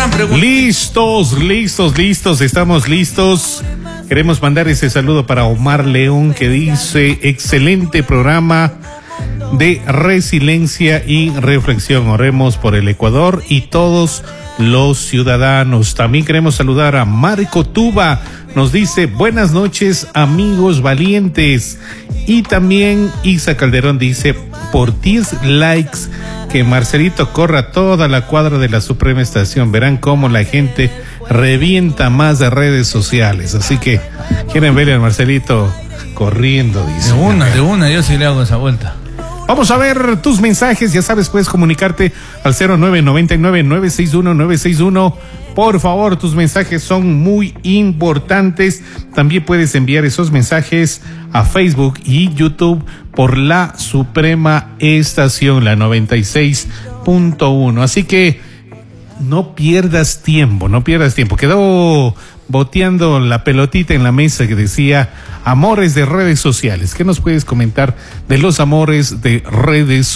gran pregunta. Listos, estamos listos. Queremos mandar ese saludo para Omar León, que dice: excelente programa de resiliencia y reflexión. Oremos por el Ecuador y todos los ciudadanos. También queremos saludar a Marco Tuba. Nos dice: buenas noches, amigos valientes. Y también Isa Calderón dice: por 10 likes que Marcelito corra toda la cuadra de la Suprema Estación. Verán cómo la gente revienta más de redes sociales. Así que quieren ver al Marcelito corriendo, dice. De una, yo sí le hago esa vuelta. Vamos a ver tus mensajes. Ya sabes, puedes comunicarte al 0999-961-961. Por favor, tus mensajes son muy importantes. También puedes enviar esos mensajes a Facebook y YouTube por la Suprema Estación, la 96.1. Así que no pierdas tiempo. Quedó boteando la pelotita en la mesa que decía amores de redes sociales. ¿Qué nos puedes comentar de los amores de redes sociales?